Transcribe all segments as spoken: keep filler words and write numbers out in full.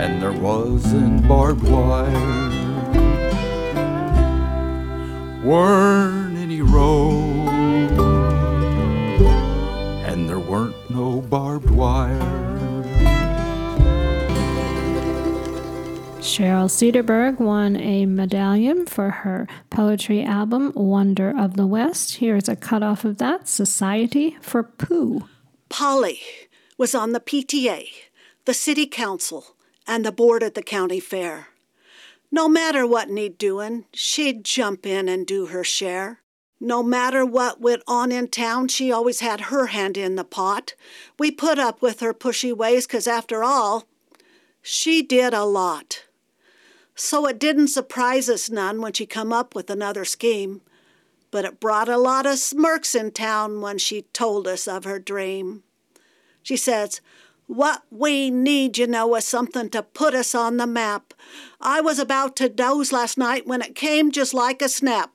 and there wasn't barbed wire. Weren't any roads, and there weren't no barbed wire. Cheryl Cederberg won a medallion for her poetry album, Wonder of the West. Here is a cutoff of that, Society for Pooh. Polly was on the P T A, the city council, and the board at the county fair. No matter what need doing, she'd jump in and do her share. No matter what went on in town, she always had her hand in the pot. We put up with her pushy ways, 'cause after all, she did a lot. So it didn't surprise us none when she come up with another scheme, but it brought a lot of smirks in town when she told us of her dream. She says, "What we need, you know, is something to put us on the map. I was about to doze last night when it came just like a snap.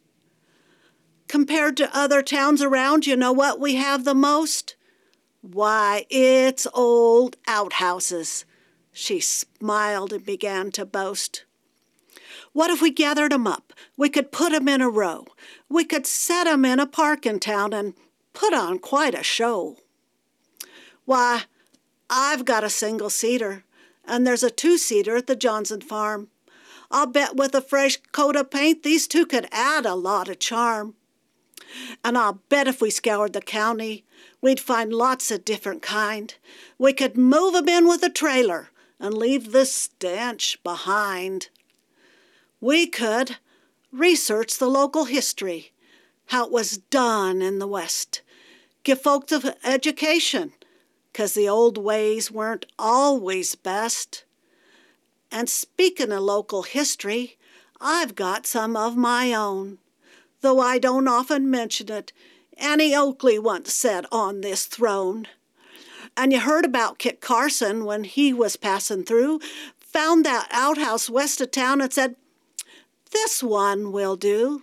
Compared to other towns around, you know what we have the most? Why, it's old outhouses." She smiled and began to boast. "What if we gathered 'em up? We could put 'em in a row. We could set 'em in a park in town and put on quite a show. Why, I've got a single-seater, and there's a two-seater at the Johnson farm. I'll bet with a fresh coat of paint these two could add a lot of charm. And I'll bet if we scoured the county, we'd find lots of different kind. We could move 'em in with a trailer and leave the stench behind. We could research the local history, how it was done in the West, give folks an education, 'cause the old ways weren't always best. And speaking of local history, I've got some of my own. Though I don't often mention it, Annie Oakley once sat on this throne. And you heard about Kit Carson when he was passing through, found that outhouse west of town and said, "This one will do.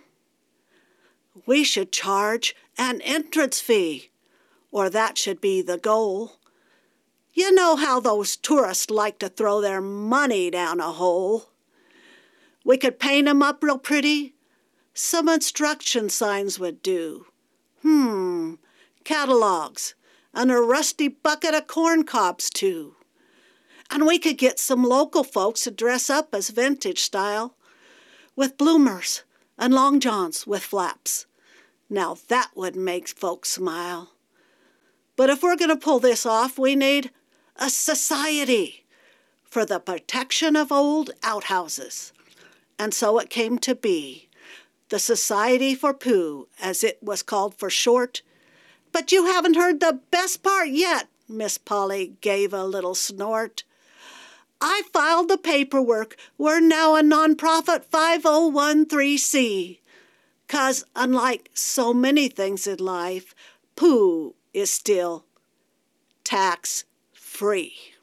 We should charge an entrance fee, or that should be the goal. You know how those tourists like to throw their money down a hole. We could paint 'em up real pretty. Some instruction signs would do. Hmm, catalogs, and a rusty bucket of corn cobs, too. And we could get some local folks to dress up as vintage style, with bloomers and long johns with flaps. Now that would make folks smile. But if we're going to pull this off, we need a society for the protection of old outhouses." And so it came to be, the Society for Pooh, as it was called for short. "But you haven't heard the best part yet," Miss Polly gave a little snort. "I filed the paperwork. We're now a nonprofit five oh one three C. 'Cause unlike so many things in life, Pooh is still tax-free."